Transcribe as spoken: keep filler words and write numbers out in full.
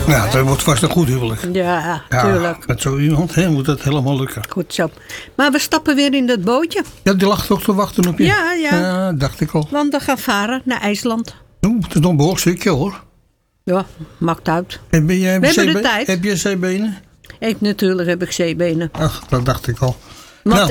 Nou, dat wordt vast een goed huwelijk. Ja, Ja, tuurlijk. met zo iemand hè, moet dat helemaal lukken. Goed zo. Maar we stappen weer in dat bootje. Ja, die lag toch te wachten op je? Ja, ja. Ja, dacht ik al. Want we gaan varen naar IJsland. Oeh, het is nog een behoorlijk stukje hoor. Ja, maakt uit. En ben jij, We hebben de zeebe- tijd. Heb je zeebenen? Ik, natuurlijk heb ik zeebenen. Ach, dat dacht ik al. Want